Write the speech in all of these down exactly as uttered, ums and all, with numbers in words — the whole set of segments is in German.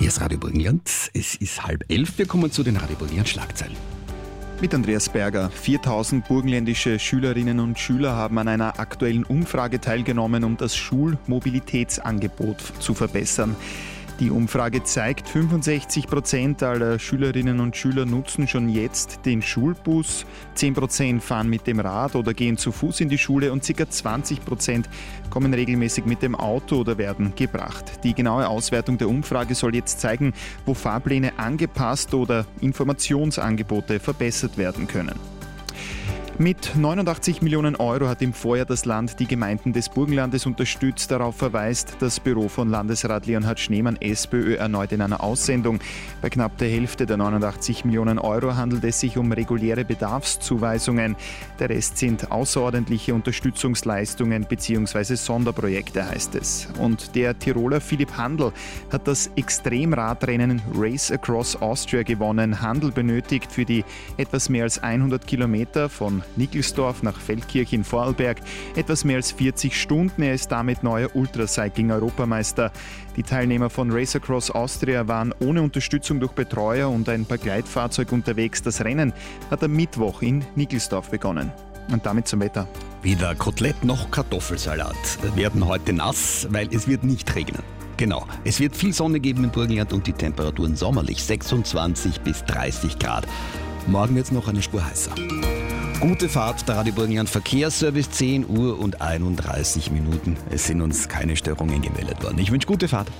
Hier ist Radio Burgenland. Es ist halb elf. Wir kommen zu den Radio Burgenland Schlagzeilen. Mit Andreas Berger. viertausend burgenländische Schülerinnen und Schüler haben an einer aktuellen Umfrage teilgenommen, um das Schulmobilitätsangebot zu verbessern. Die Umfrage zeigt, fünfundsechzig Prozent aller Schülerinnen und Schüler nutzen schon jetzt den Schulbus, zehn Prozent fahren mit dem Rad oder gehen zu Fuß in die Schule und ca. zwanzig Prozent kommen regelmäßig mit dem Auto oder werden gebracht. Die genaue Auswertung der Umfrage soll jetzt zeigen, wo Fahrpläne angepasst oder Informationsangebote verbessert werden können. Mit neunundachtzig Millionen Euro hat im Vorjahr das Land die Gemeinden des Burgenlandes unterstützt. Darauf verweist das Büro von Landesrat Leonhard Schneemann, SPÖ, erneut in einer Aussendung. Bei knapp der Hälfte der neunundachtzig Millionen Euro handelt es sich um reguläre Bedarfszuweisungen. Der Rest sind außerordentliche Unterstützungsleistungen bzw. Sonderprojekte, heißt es. Und der Tiroler Philipp Handl hat das Extremradrennen Race Across Austria gewonnen. Handl benötigt für die etwas mehr als hundert Kilometer von Nickelsdorf nach Feldkirch in Vorarlberg etwas mehr als vierzig Stunden. Er ist damit neuer Ultracycling-Europameister. Die Teilnehmer von Race Across Austria waren ohne Unterstützung durch Betreuer und ein Begleitfahrzeug unterwegs. Das Rennen hat am Mittwoch in Nickelsdorf begonnen. Und damit zum Wetter. Weder Kotelett noch Kartoffelsalat werden heute nass, weil es wird nicht regnen. Genau, es wird viel Sonne geben im Burgenland und die Temperaturen sommerlich sechsundzwanzig bis dreißig Grad. Morgen wird es noch eine Spur heißer. Gute Fahrt, der Radio Burgenland Verkehrsservice, zehn Uhr und einunddreißig Minuten. Es sind uns keine Störungen gemeldet worden. Ich wünsche gute Fahrt.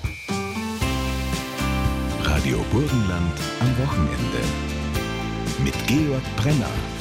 Radio Burgenland am Wochenende mit Georg Brenner.